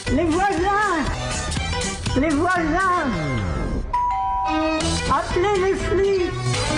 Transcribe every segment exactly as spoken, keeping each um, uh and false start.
Les voisins! Les voisins! Appelez les flics!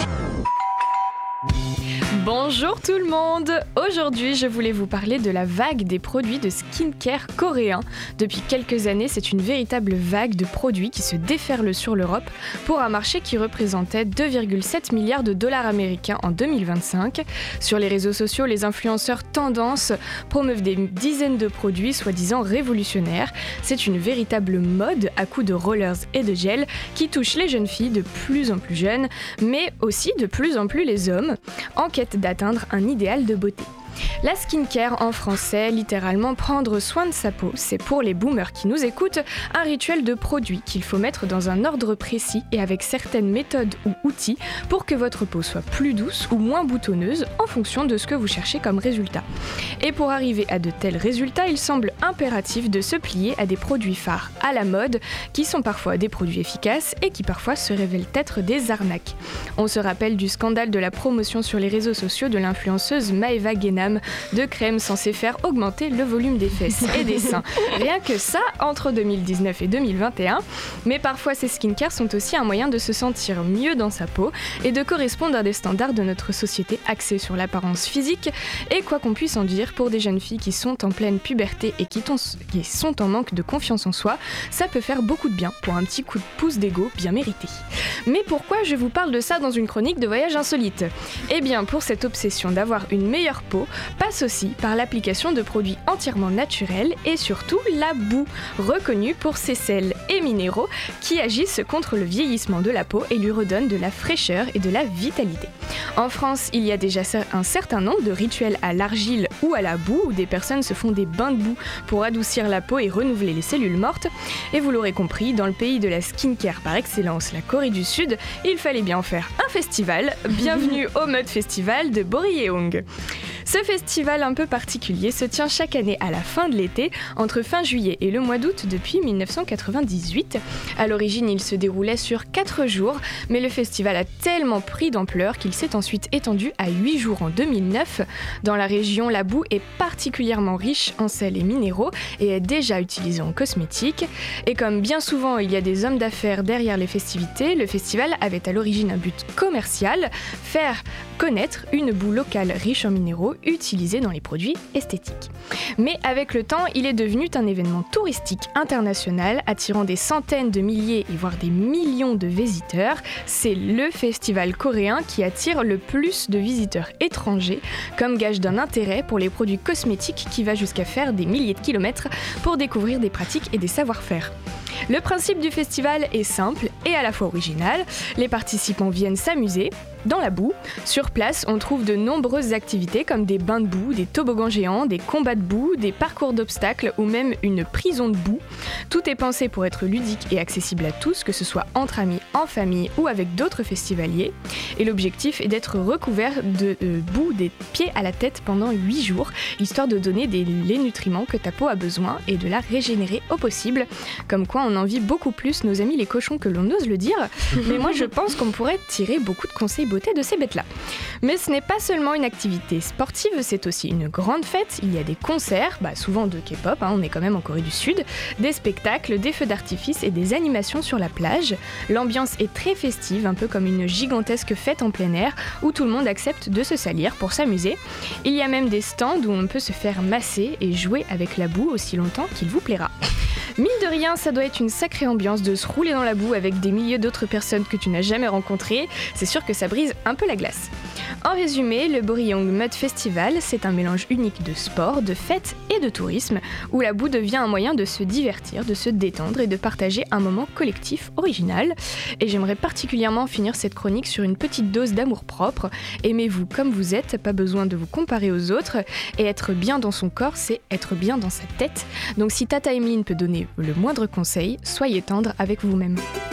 Bonjour tout le monde! Aujourd'hui, je voulais vous parler de la vague des produits de skincare coréens. Depuis quelques années, c'est une véritable vague de produits qui se déferle sur l'Europe pour un marché qui représentait deux virgule sept milliards de dollars américains en deux mille vingt-cinq. Sur les réseaux sociaux, les influenceurs tendances promeuvent des dizaines de produits soi-disant révolutionnaires. C'est une véritable mode à coups de rollers et de gel qui touche les jeunes filles de plus en plus jeunes, mais aussi de plus en plus les hommes, en quête d'atteindre un idéal de beauté. La skincare en français, littéralement prendre soin de sa peau, c'est pour les boomers qui nous écoutent un rituel de produits qu'il faut mettre dans un ordre précis et avec certaines méthodes ou outils pour que votre peau soit plus douce ou moins boutonneuse en fonction de ce que vous cherchez comme résultat. Et pour arriver à de tels résultats, il semble impératif de se plier à des produits phares à la mode qui sont parfois des produits efficaces et qui parfois se révèlent être des arnaques. On se rappelle du scandale de la promotion sur les réseaux sociaux de l'influenceuse Maeva Guénam de crème censée faire augmenter le volume des fesses et des seins. Rien que ça, entre deux mille dix-neuf et deux mille vingt et un. Mais parfois, ces skincare sont aussi un moyen de se sentir mieux dans sa peau et de correspondre à des standards de notre société axés sur l'apparence physique. Et quoi qu'on puisse en dire, pour des jeunes filles qui sont en pleine puberté et qui, qui sont en manque de confiance en soi, ça peut faire beaucoup de bien pour un petit coup de pouce d'ego bien mérité. Mais pourquoi je vous parle de ça dans une chronique de voyage insolite ? Eh bien, pour cette obsession d'avoir une meilleure peau, passe aussi par l'application de produits entièrement naturels et surtout la boue, reconnue pour ses sels et minéraux qui agissent contre le vieillissement de la peau et lui redonnent de la fraîcheur et de la vitalité. En France, il y a déjà un certain nombre de rituels à l'argile ou à la boue où des personnes se font des bains de boue pour adoucir la peau et renouveler les cellules mortes. Et vous l'aurez compris, dans le pays de la skincare par excellence, la Corée du Sud, il fallait bien en faire un festival. Bienvenue au Mud Festival de Boryéong. Ce festival un peu particulier se tient chaque année à la fin de l'été, entre fin juillet et le mois d'août depuis dix-neuf cent quatre-vingt-dix-huit. À l'origine, il se déroulait sur quatre jours, mais le festival a tellement pris d'ampleur qu'il s'est ensuite étendu à huit jours en deux mille neuf. Dans la région, la boue est particulièrement riche en sels et minéraux et est déjà utilisée en cosmétique. Et comme bien souvent il y a des hommes d'affaires derrière les festivités, le festival avait à l'origine un but commercial, faire connaître une boue locale riche en minéraux utilisée dans les produits esthétiques. Mais avec le temps, il est devenu un événement touristique international attirant des centaines de milliers et voire des millions de visiteurs. C'est le festival coréen qui attire le plus de visiteurs étrangers comme gage d'un intérêt pour les produits cosmétiques qui va jusqu'à faire des milliers de kilomètres pour découvrir des pratiques et des savoir-faire. Le principe du festival est simple et à la fois original. Les participants viennent s'amuser dans la boue. Sur place, on trouve de nombreuses activités comme des bains de boue, des toboggans géants, des combats de boue, des parcours d'obstacles ou même une prison de boue. Tout est pensé pour être ludique et accessible à tous, que ce soit entre amis, en famille ou avec d'autres festivaliers. Et l'objectif est d'être recouvert de euh, boue des pieds à la tête pendant huit jours, histoire de donner des, les nutriments que ta peau a besoin et de la régénérer au possible. Comme quoi on envie beaucoup plus nos amis les cochons que l'on ose le dire, mais moi je pense qu'on pourrait tirer beaucoup de conseils beauté de ces bêtes-là. Mais ce n'est pas seulement une activité sportive, c'est aussi une grande fête. Il y a des concerts, bah souvent de K-pop, hein, on est quand même en Corée du Sud, des spectacles, des feux d'artifice et des animations sur la plage. L'ambiance est très festive, un peu comme une gigantesque fête en plein air où tout le monde accepte de se salir pour s'amuser. Il y a même des stands où on peut se faire masser et jouer avec la boue aussi longtemps qu'il vous plaira. Mine de rien, ça doit être une sacrée ambiance de se rouler dans la boue avec des milliers d'autres personnes que tu n'as jamais rencontrées. C'est sûr que ça brise un peu la glace. En résumé, le Boryéong Mud Festival, c'est un mélange unique de sport, de fête et de tourisme, où la boue devient un moyen de se divertir, de se détendre et de partager un moment collectif original. Et j'aimerais particulièrement finir cette chronique sur une petite dose d'amour-propre. Aimez-vous comme vous êtes, pas besoin de vous comparer aux autres. Et être bien dans son corps, c'est être bien dans sa tête. Donc si Tata Emeline peut donner le moindre conseil, soyez tendre avec vous-même.